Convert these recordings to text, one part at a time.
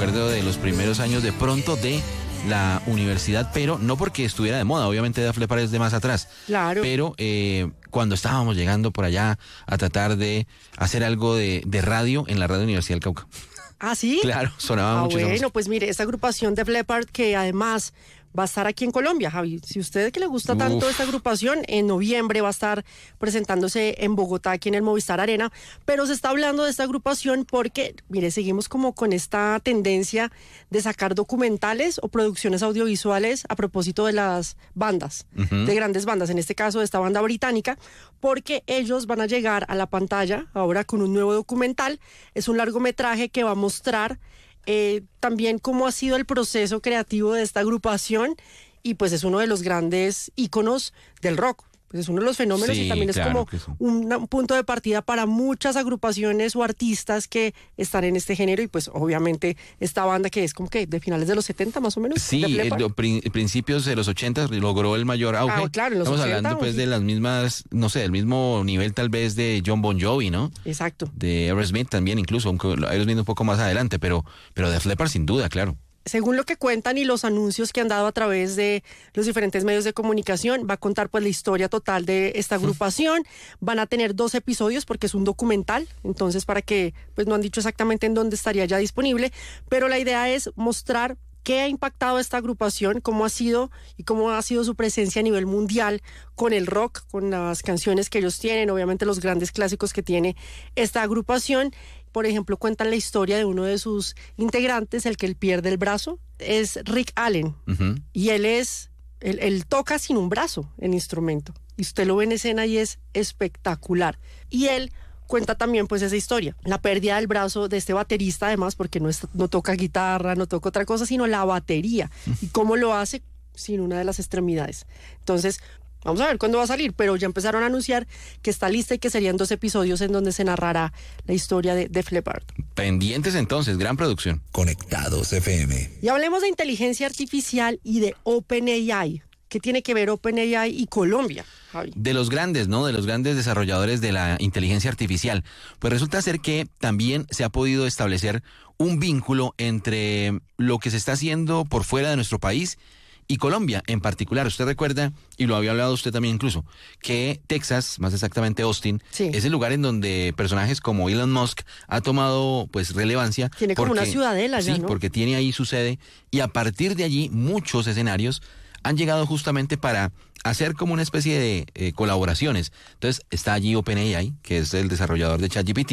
recuerdo de los primeros años de pronto de la universidad, pero no porque estuviera de moda, obviamente Def Leppard es de más atrás. Claro. Pero cuando estábamos llegando por allá a tratar de hacer algo de radio en la Radio Universidad del Cauca. ¿Ah, sí? Claro, sonaba mucho. Bueno, pues mire, esta agrupación Def Leppard que además va a estar aquí en Colombia, Javi. Si usted que le gusta tanto esta agrupación, en noviembre va a estar presentándose en Bogotá, aquí en el Movistar Arena, pero se está hablando de esta agrupación porque, mire, seguimos como con esta tendencia de sacar documentales o producciones audiovisuales a propósito de las bandas, de grandes bandas, en este caso de esta banda británica, porque ellos van a llegar a la pantalla ahora con un nuevo documental. Es un largometraje que va a mostrar también cómo ha sido el proceso creativo de esta agrupación, y pues es uno de los grandes íconos del rock. Pues es uno de los fenómenos, Sí, y también claro es como un punto de partida para muchas agrupaciones o artistas que están en este género, y pues obviamente esta banda que es como que de finales de los 70 más o menos. Sí, principios de los 80 logró el mayor auge. Ah, claro, en los Estamos 80, hablando pues de las mismas, no sé, del mismo nivel tal vez de John Bon Jovi, ¿no? Exacto. De Aerosmith también incluso, aunque Aerosmith un poco más adelante, pero Def Leppard sin duda, claro. Según lo que cuentan y los anuncios que han dado a través de los diferentes medios de comunicación, va a contar pues la historia total de esta agrupación. Van a tener 2 episodios porque es un documental, entonces para que, pues no han dicho exactamente en dónde estaría ya disponible, pero la idea es mostrar qué ha impactado esta agrupación, cómo ha sido su presencia a nivel mundial con el rock, con las canciones que ellos tienen, obviamente los grandes clásicos que tiene esta agrupación. Por ejemplo, cuentan la historia de uno de sus integrantes, el que él pierde el brazo, es Rick Allen, y él toca sin un brazo en instrumento, y usted lo ve en escena y es espectacular, y él cuenta también pues esa historia, la pérdida del brazo de este baterista además, porque no toca guitarra, no toca otra cosa, sino la batería, y cómo lo hace sin una de las extremidades. Entonces, vamos a ver cuándo va a salir, pero ya empezaron a anunciar que está lista y que serían 2 episodios en donde se narrará la historia de Def Leppard. Pendientes entonces, gran producción. Conectados FM. Y hablemos de inteligencia artificial y de OpenAI. ¿Qué tiene que ver OpenAI y Colombia, Javi? De los grandes, ¿no? De los grandes desarrolladores de la inteligencia artificial. Pues resulta ser que también se ha podido establecer un vínculo entre lo que se está haciendo por fuera de nuestro país y Colombia en particular. Usted recuerda, y lo había hablado usted también incluso, que Texas, más exactamente Austin, sí, es el lugar en donde personajes como Elon Musk ha tomado pues relevancia. Tiene como una ciudadela ya, sí, ¿no? porque tiene ahí su sede, y a partir de allí muchos escenarios han llegado justamente para hacer como una especie de colaboraciones. Entonces está allí OpenAI, que es el desarrollador de ChatGPT,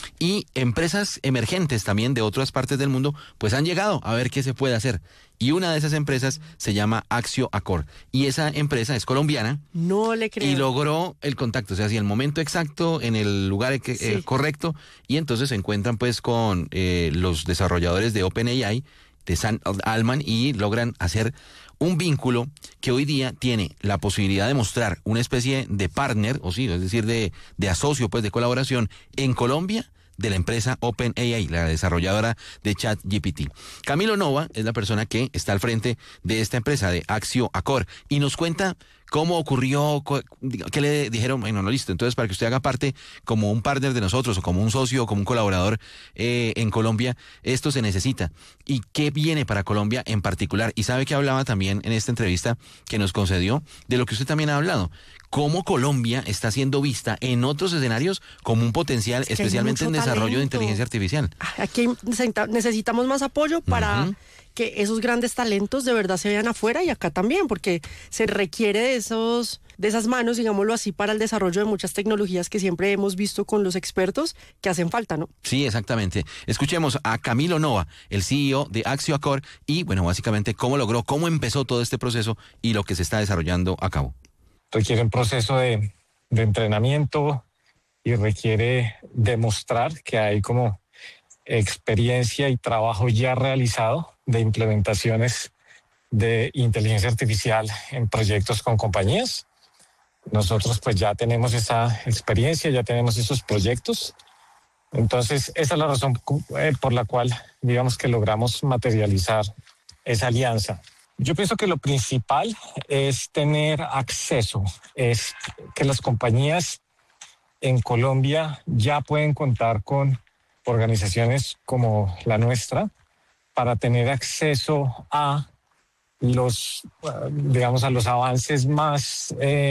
y empresas emergentes también de otras partes del mundo pues han llegado a ver qué se puede hacer. Y una de esas empresas se llama Axio Accord, y esa empresa es colombiana. No le creo. Y logró el contacto, o sea, si el momento exacto, en el lugar correcto, y entonces se encuentran pues con los desarrolladores de OpenAI, de Sam Altman, y logran hacer un vínculo que hoy día tiene la posibilidad de mostrar una especie de partner, o sí, es decir, de asocio, pues de colaboración en Colombia, de la empresa OpenAI, la desarrolladora de ChatGPT. Camilo Nova es la persona que está al frente de esta empresa, de Axio Accord, y nos cuenta cómo ocurrió, qué le dijeron. Bueno, no, listo, entonces para que usted haga parte como un partner de nosotros, o como un socio, o como un colaborador en Colombia, esto se necesita. ¿Y qué viene para Colombia en particular? Y sabe que hablaba también en esta entrevista que nos concedió de lo que usted también ha hablado, cómo Colombia está siendo vista en otros escenarios como un potencial, especialmente en desarrollo de inteligencia artificial. Aquí necesitamos más apoyo para que esos grandes talentos de verdad se vean afuera, y acá también, porque se requiere de esas manos, digámoslo así, para el desarrollo de muchas tecnologías que siempre hemos visto con los expertos que hacen falta, ¿no? Sí, exactamente. Escuchemos a Camilo Nova, el CEO de Axio Accord, y bueno, básicamente cómo empezó todo este proceso y lo que se está desarrollando a cabo. Requiere un proceso de entrenamiento, y requiere demostrar que hay como experiencia y trabajo ya realizado de implementaciones de inteligencia artificial en proyectos con compañías. Nosotros pues ya tenemos esa experiencia, ya tenemos esos proyectos. Entonces esa es la razón por la cual digamos que logramos materializar esa alianza. Yo pienso que lo principal es tener acceso, es que las compañías en Colombia ya pueden contar con organizaciones como la nuestra para tener acceso a digamos, a los avances más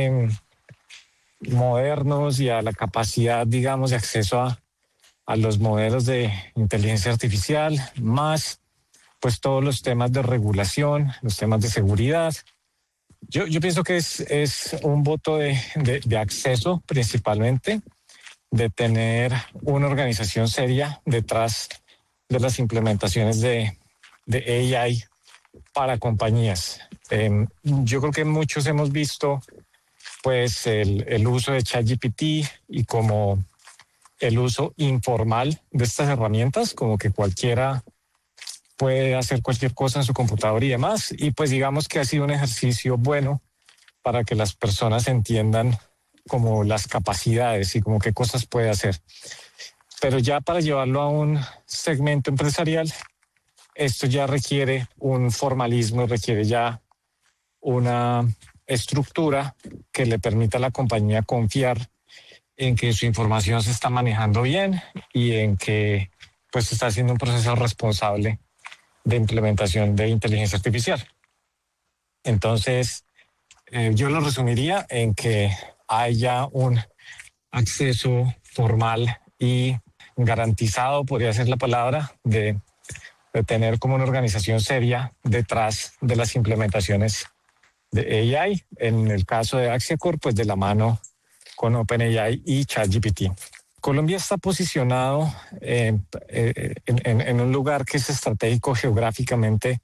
modernos y a la capacidad, digamos, de acceso a los modelos de inteligencia artificial, más pues todos los temas de regulación, los temas de seguridad. Yo pienso que es un voto de acceso principalmente, de tener una organización seria detrás de las implementaciones de AI para compañías. Yo creo que muchos hemos visto pues el uso de ChatGPT y como el uso informal de estas herramientas, como que cualquiera puede hacer cualquier cosa en su computador y demás, y pues digamos que ha sido un ejercicio bueno para que las personas entiendan como las capacidades y como qué cosas puede hacer. Pero ya para llevarlo a un segmento empresarial, esto ya requiere un formalismo, requiere ya una estructura que le permita a la compañía confiar en que su información se está manejando bien y en que pues se está haciendo un proceso responsable de implementación de inteligencia artificial. Entonces, yo lo resumiría en que haya un acceso formal y garantizado, podría ser la palabra, de tener como una organización seria detrás de las implementaciones de AI. En el caso de Axiacor, pues de la mano con OpenAI y ChatGPT. Colombia está posicionado en un lugar que es estratégico geográficamente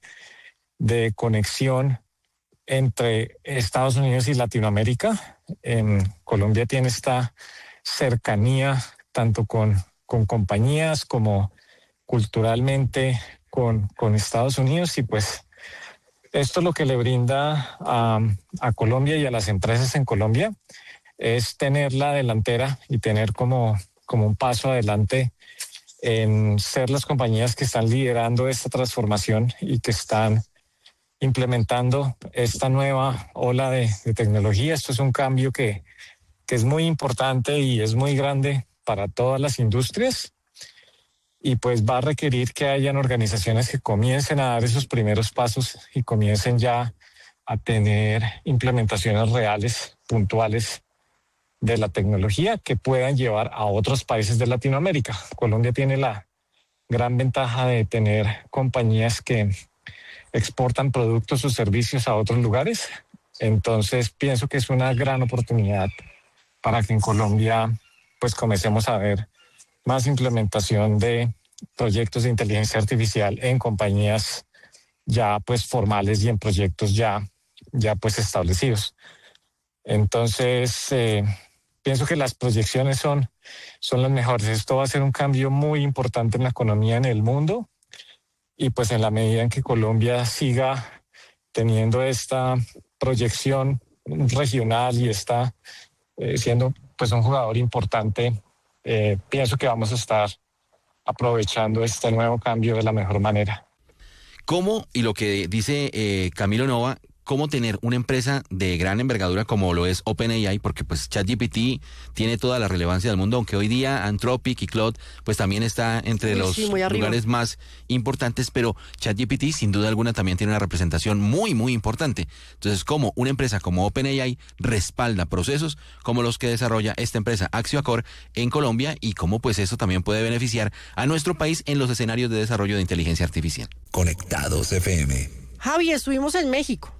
de conexión entre Estados Unidos y Latinoamérica. Colombia tiene esta cercanía tanto con compañías como culturalmente con Estados Unidos, y pues esto lo que le brinda a Colombia y a las empresas en Colombia es tener la delantera y tener como un paso adelante en ser las compañías que están liderando esta transformación y que están implementando esta nueva ola de tecnología. Esto es un cambio que es muy importante y es muy grande para todas las industrias, y pues va a requerir que hayan organizaciones que comiencen a dar esos primeros pasos y comiencen ya a tener implementaciones reales, puntuales de la tecnología que puedan llevar a otros países de Latinoamérica. Colombia tiene la gran ventaja de tener compañías que exportan productos o servicios a otros lugares. Entonces pienso que es una gran oportunidad para que en Colombia pues comencemos a ver más implementación de proyectos de inteligencia artificial en compañías ya pues formales y en proyectos ya pues establecidos. Entonces pienso que las proyecciones son las mejores. Esto va a ser un cambio muy importante en la economía en el mundo, y pues en la medida en que Colombia siga teniendo esta proyección regional y está siendo pues un jugador importante, pienso que vamos a estar aprovechando este nuevo cambio de la mejor manera. ¿Cómo, y lo que dice Camilo Nova, cómo tener una empresa de gran envergadura como lo es OpenAI? Porque pues ChatGPT tiene toda la relevancia del mundo, aunque hoy día Anthropic y Claude pues también está entre los lugares más importantes, pero ChatGPT sin duda alguna también tiene una representación muy, muy importante. Entonces, ¿cómo una empresa como OpenAI respalda procesos como los que desarrolla esta empresa Axiacor en Colombia, y cómo pues eso también puede beneficiar a nuestro país en los escenarios de desarrollo de inteligencia artificial? Conectados FM. Javi, estuvimos en México.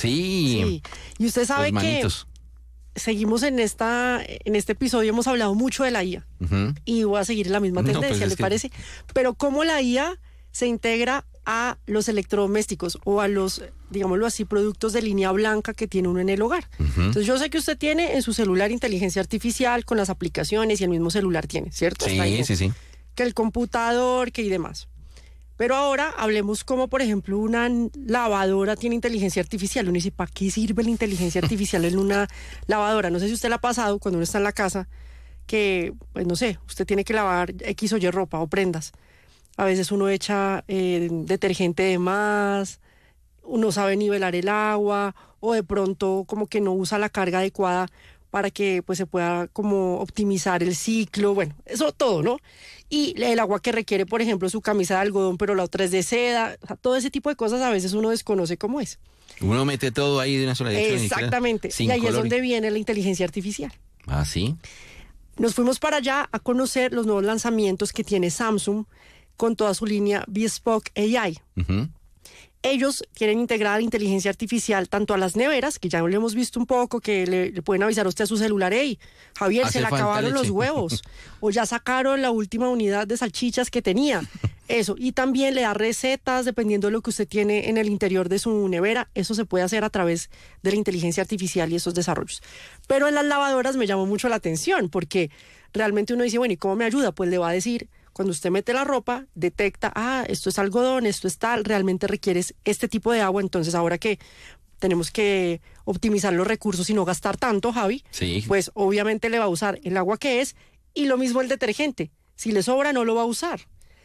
Sí. Y usted sabe que seguimos en este episodio, hemos hablado mucho de la IA. Uh-huh. Y voy a seguir la misma tendencia, ¿le parece? Pero cómo la IA se integra a los electrodomésticos o a los, digámoslo así, productos de línea blanca que tiene uno en el hogar. Uh-huh. Entonces yo sé que usted tiene en su celular inteligencia artificial con las aplicaciones, y el mismo celular tiene, ¿cierto? Sí. Que el computador, que y demás. Pero ahora hablemos como, por ejemplo, una lavadora tiene inteligencia artificial. Uno dice, ¿para qué sirve la inteligencia artificial en una lavadora? No sé si usted la ha pasado cuando uno está en la casa, que, pues no sé, usted tiene que lavar X o Y ropa o prendas. A veces uno echa detergente de más, uno sabe nivelar el agua, o de pronto como que no usa la carga adecuada para que pues se pueda como optimizar el ciclo, bueno, eso todo, ¿no? Y el agua que requiere, por ejemplo, su camisa de algodón, pero la otra es de seda, o sea, todo ese tipo de cosas a veces uno desconoce cómo es. Uno mete todo ahí de una sola dirección. Exactamente, y ahí es donde viene la inteligencia artificial. Ah, sí. Nos fuimos para allá a conocer los nuevos lanzamientos que tiene Samsung con toda su línea Bespoke AI. Ujú. Ellos tienen integrada la inteligencia artificial tanto a las neveras, que ya lo hemos visto un poco, que le pueden avisar a usted a su celular, hey, Javier, Hace se le falta acabaron leche. los huevos, o ya sacaron la última unidad de salchichas que tenía. Eso, y también le da recetas dependiendo de lo que usted tiene en el interior de su nevera. Eso se puede hacer a través de la inteligencia artificial y esos desarrollos. Pero en las lavadoras me llamó mucho la atención, porque realmente uno dice, bueno, ¿y cómo me ayuda? Pues le va a decir, cuando usted mete la ropa, detecta, esto es algodón, esto es tal, realmente requieres este tipo de agua. Entonces, ahora que tenemos que optimizar los recursos y no gastar tanto, Javi, Sí. pues obviamente le va a usar el agua que es, y lo mismo el detergente. Si le sobra, no lo va a usar.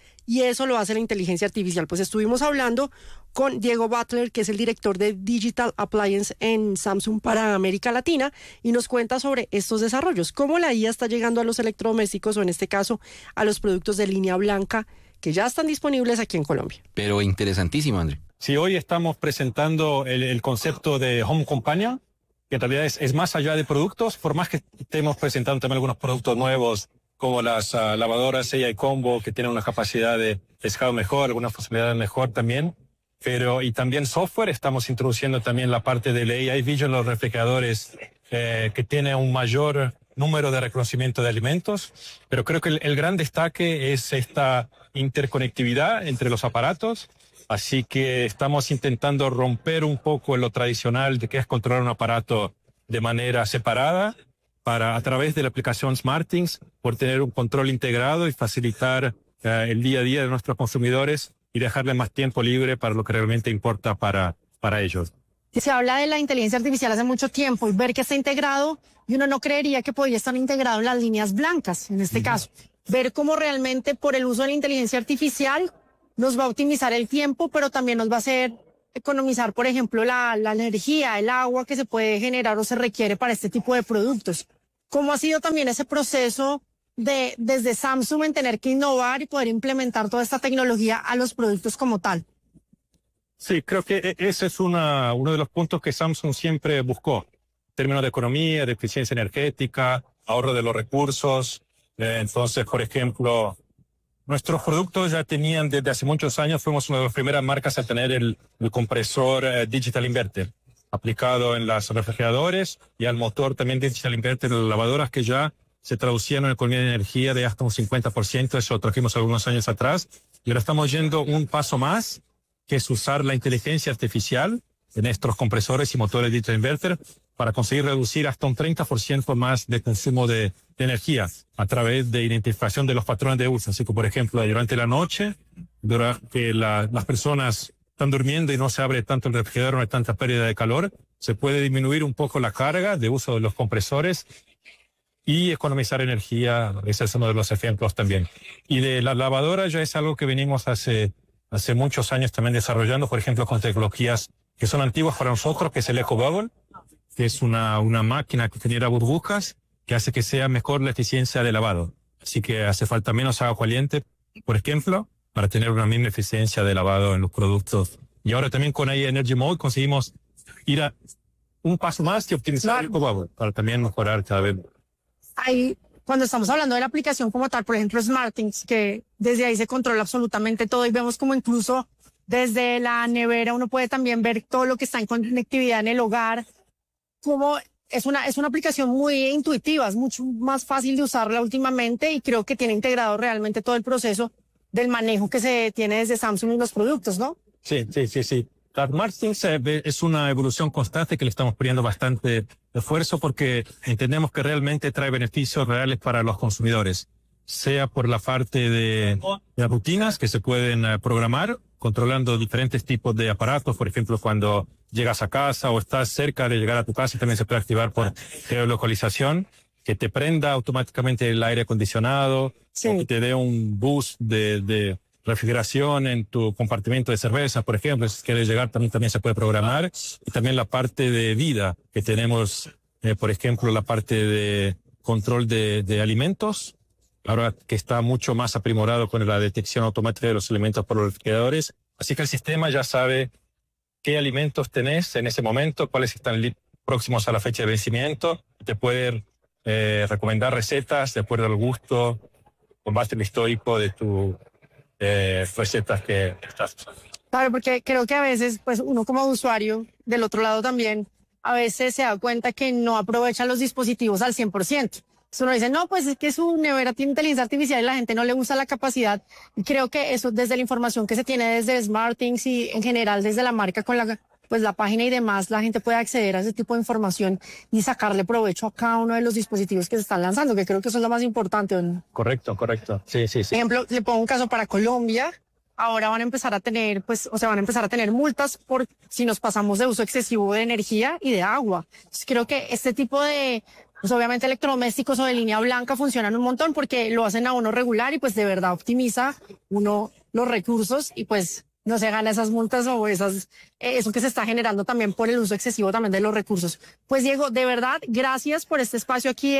Y eso lo hace la inteligencia artificial. Pues estuvimos hablando con Diego Butler, que es el director de Digital Appliance en Samsung para América Latina, y nos cuenta sobre estos desarrollos, cómo la IA está llegando a los electrodomésticos, o en este caso a los productos de línea blanca que ya están disponibles aquí en Colombia. Pero interesantísimo, André. Sí, hoy estamos presentando el concepto de Home Companion, que en realidad es más allá de productos, por más que estemos presentando también algunos productos nuevos, como las lavadoras AI Combo, que tienen una capacidad de pescado mejor, algunas funcionalidades mejor también. Y también software, estamos introduciendo también la parte del AI Vision, los refrigeradores, que tiene un mayor número de reconocimiento de alimentos. Pero creo que el gran destaque es esta interconectividad entre los aparatos. Así que estamos intentando romper un poco lo tradicional de que es controlar un aparato de manera separada, para a través de la aplicación SmartThings por tener un control integrado y facilitar el día a día de nuestros consumidores y dejarles más tiempo libre para lo que realmente importa para ellos. Se habla de la inteligencia artificial hace mucho tiempo y ver que está integrado, y uno no creería que podría estar integrado en las líneas blancas, en este caso. Ver cómo realmente por el uso de la inteligencia artificial nos va a optimizar el tiempo, pero también nos va a hacer economizar, por ejemplo, la energía, el agua que se puede generar o se requiere para este tipo de productos. ¿Cómo ha sido también ese proceso desde Samsung en tener que innovar y poder implementar toda esta tecnología a los productos como tal? Sí, creo que ese es uno de los puntos que Samsung siempre buscó, en términos de economía, de eficiencia energética, ahorro de los recursos. Entonces, por ejemplo, nuestros productos ya tenían desde hace muchos años, fuimos una de las primeras marcas a tener el compresor Digital Inverter aplicado en los refrigeradores, y al motor también Digital Inverter en las lavadoras, que ya se traducían en economía de energía de hasta un 50%, eso lo trajimos algunos años atrás, y ahora estamos yendo un paso más, que es usar la inteligencia artificial en estos compresores y motores Digital Inverter para conseguir reducir hasta un 30% más de consumo de energía a través de identificación de los patrones de uso. Así que, por ejemplo, durante la noche, durante las personas están durmiendo y no se abre tanto el refrigerador, no hay tanta pérdida de calor, se puede disminuir un poco la carga de uso de los compresores y economizar energía. Ese es uno de los ejemplos también. Y de la lavadora ya es algo que venimos hace muchos años también desarrollando, por ejemplo, con tecnologías que son antiguas para nosotros, que es el Eco Bubble, que es una máquina que genera burbujas que hace que sea mejor la eficiencia de lavado. Así que hace falta menos agua caliente, por ejemplo, para tener una misma eficiencia de lavado en los productos. Y ahora también con AI Energy Mode conseguimos ir a un paso más y optimizar el Eco Bubble para también mejorar cada vez. Ahí, cuando estamos hablando de la aplicación como tal, por ejemplo, SmartThings, que desde ahí se controla absolutamente todo, y vemos como incluso desde la nevera uno puede también ver todo lo que está en conectividad en el hogar. Como es una aplicación muy intuitiva, es mucho más fácil de usarla últimamente, y creo que tiene integrado realmente todo el proceso del manejo que se tiene desde Samsung en los productos, ¿no? Sí. La SmartThings es una evolución constante que le estamos poniendo bastante esfuerzo, porque entendemos que realmente trae beneficios reales para los consumidores, sea por la parte de rutinas que se pueden programar, controlando diferentes tipos de aparatos. Por ejemplo, cuando llegas a casa o estás cerca de llegar a tu casa, también se puede activar por geolocalización, que te prenda automáticamente el aire acondicionado, Sí. o que te dé un boost de refrigeración en tu compartimento de cerveza, por ejemplo. Si quieres llegar, también se puede programar. Y también la parte de vida que tenemos por ejemplo, la parte de control de alimentos, ahora que está mucho más aprimorado con la detección automática de los alimentos por los refrigeradores. Así que el sistema ya sabe qué alimentos tenés en ese momento, cuáles están próximos a la fecha de vencimiento. Te puede recomendar recetas de acuerdo al gusto, con base en el histórico de tus recetas que estás usando. Claro, porque creo que a veces, pues uno como usuario, del otro lado también, a veces se da cuenta que no aprovecha los dispositivos al 100%. Entonces uno dice, no, pues es que su nevera tiene inteligencia artificial y la gente no le usa la capacidad. Y creo que eso desde la información que se tiene desde SmartThings y en general desde la marca con la página y demás, la gente puede acceder a ese tipo de información y sacarle provecho a cada uno de los dispositivos que se están lanzando, que creo que eso es lo más importante, ¿no? Correcto. Sí. Por ejemplo, le pongo un caso para Colombia. Ahora van a empezar a tener, multas por si nos pasamos de uso excesivo de energía y de agua. Entonces, creo que este tipo de, pues obviamente electrodomésticos o de línea blanca funcionan un montón porque lo hacen a uno regular y pues de verdad optimiza uno los recursos y pues no se gana esas multas o eso que se está generando también por el uso excesivo también de los recursos. Pues Diego, de verdad, gracias por este espacio aquí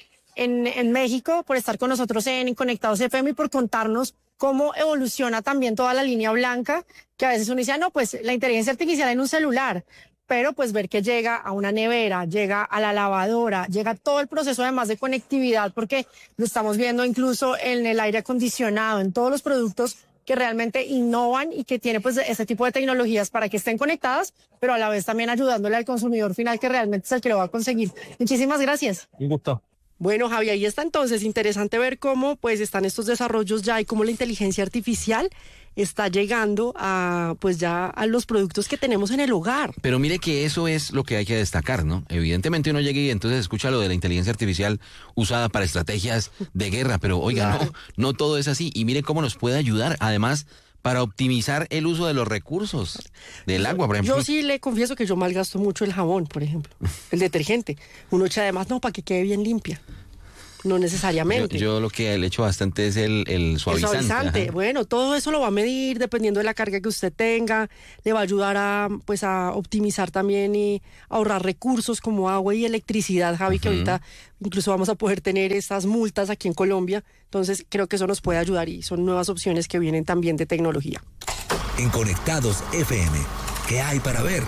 en México, por estar con nosotros en Conectados FM y por contarnos cómo evoluciona también toda la línea blanca, que a veces uno dice, no, pues la inteligencia artificial en un celular, pero pues ver que llega a una nevera, llega a la lavadora, llega todo el proceso además de conectividad, porque lo estamos viendo incluso en el aire acondicionado, en todos los productos que realmente innovan y que tiene pues este tipo de tecnologías para que estén conectadas, pero a la vez también ayudándole al consumidor final que realmente es el que lo va a conseguir. Muchísimas gracias. Un gusto. Bueno, Javi, ahí está entonces, interesante ver cómo pues están estos desarrollos ya y cómo la inteligencia artificial está llegando a pues ya a los productos que tenemos en el hogar. Pero mire que eso es lo que hay que destacar, ¿no? Evidentemente uno llega y entonces escucha lo de la inteligencia artificial usada para estrategias de guerra, pero oiga, claro, no todo es así. Y mire cómo nos puede ayudar, además, para optimizar el uso de los recursos, del agua, por ejemplo. Yo sí le confieso que yo malgasto mucho el jabón, por ejemplo, el detergente. Uno echa además, no, para que quede bien limpia. No necesariamente. Yo lo que le echo bastante es el suavizante. El suavizante. Bueno, todo eso lo va a medir dependiendo de la carga que usted tenga. Le va a ayudar a optimizar también y ahorrar recursos como agua y electricidad, Javi, que ahorita incluso vamos a poder tener estas multas aquí en Colombia. Entonces creo que eso nos puede ayudar y son nuevas opciones que vienen también de tecnología. En Conectados FM, ¿qué hay para ver?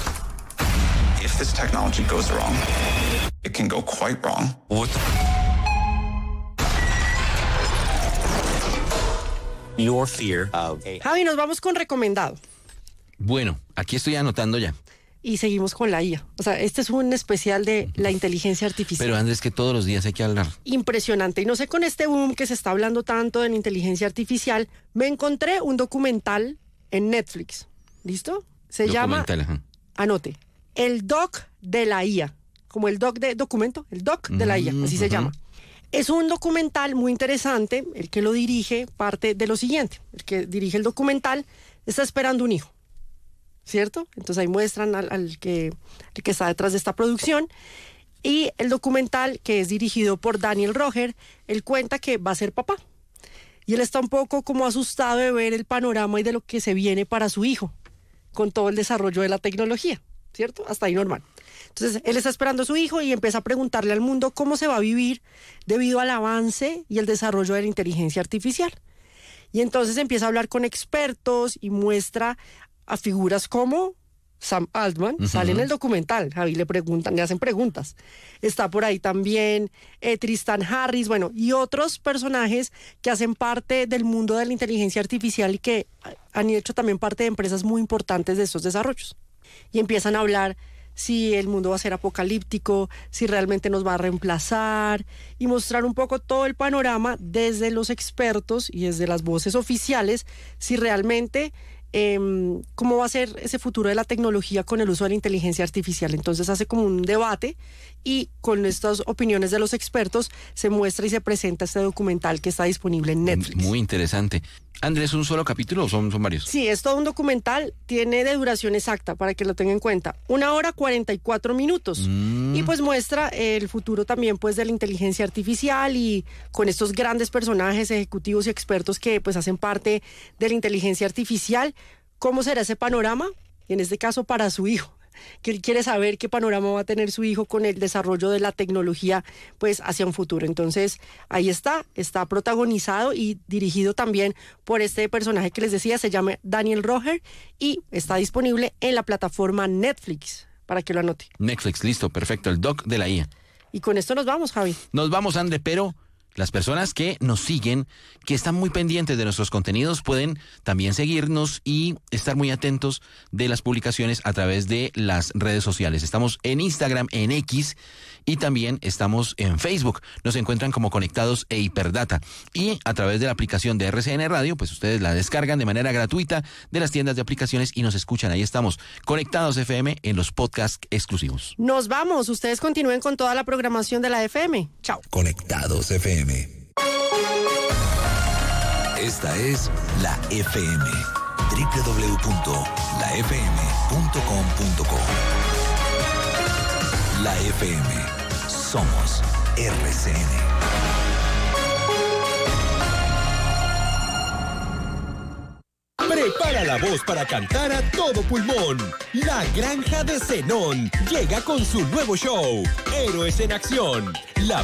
If this technology goes wrong, it can go quite wrong. Your fear of... Javi, nos vamos con recomendado. Bueno, aquí estoy anotando ya. Y seguimos con la IA. O sea, este es un especial de la inteligencia artificial. Pero Andrés, que todos los días hay que hablar. Impresionante. Y no sé, con este boom que se está hablando tanto de la inteligencia artificial, me encontré un documental en Netflix. ¿Listo? Se llama, anote, El Doc de la IA. Como el doc de documento, el Doc de la IA, así se llama. Es un documental muy interesante. El que lo dirige parte de lo siguiente. El que dirige el documental está esperando un hijo, ¿cierto? Entonces ahí muestran al que está detrás de esta producción. Y el documental, que es dirigido por Daniel Roger, él cuenta que va a ser papá. Y él está un poco como asustado de ver el panorama y de lo que se viene para su hijo, con todo el desarrollo de la tecnología, ¿cierto? Hasta ahí normal. Entonces, él está esperando a su hijo y empieza a preguntarle al mundo cómo se va a vivir debido al avance y el desarrollo de la inteligencia artificial. Y entonces empieza a hablar con expertos y muestra a figuras como Sam Altman, sale en el documental, Javi, le hacen preguntas. Está por ahí también Tristan Harris, bueno, y otros personajes que hacen parte del mundo de la inteligencia artificial y que han hecho también parte de empresas muy importantes de estos desarrollos. Y empiezan a hablar si el mundo va a ser apocalíptico, si realmente nos va a reemplazar, y mostrar un poco todo el panorama desde los expertos y desde las voces oficiales, si realmente cómo va a ser ese futuro de la tecnología con el uso de la inteligencia artificial. Entonces hace como un debate y con estas opiniones de los expertos se muestra y se presenta este documental que está disponible en Netflix. Muy interesante. Andrés, ¿un solo capítulo o son varios? Sí, es todo un documental, tiene de duración exacta, para que lo tenga en cuenta, 1 hora 44 minutos. Y pues muestra el futuro también pues de la inteligencia artificial y con estos grandes personajes, ejecutivos y expertos que pues hacen parte de la inteligencia artificial, cómo será ese panorama, y en este caso para su hijo. que él quiere saber qué panorama va a tener su hijo con el desarrollo de la tecnología pues hacia un futuro. Entonces ahí está protagonizado y dirigido también por este personaje que les decía, se llama Daniel Roger y está disponible en la plataforma Netflix, para que lo anote. Netflix, listo, perfecto, el doc de la IA. Y con esto nos vamos, Javi. Nos vamos, André, pero las personas que nos siguen, que están muy pendientes de nuestros contenidos, pueden también seguirnos y estar muy atentos de las publicaciones a través de las redes sociales. Estamos en Instagram, en X, y también estamos en Facebook. Nos encuentran como Conectados e Hiperdata. Y a través de la aplicación de RCN Radio, pues ustedes la descargan de manera gratuita de las tiendas de aplicaciones y nos escuchan. Ahí estamos, Conectados FM, en los podcasts exclusivos. Nos vamos. Ustedes continúen con toda la programación de la FM. Chao. Conectados FM. Esta es la FM. www.lafm.com.co. La FM. Somos RCN. Prepara la voz para cantar a todo pulmón. La Granja de Zenón llega con su nuevo show, Héroes en Acción. La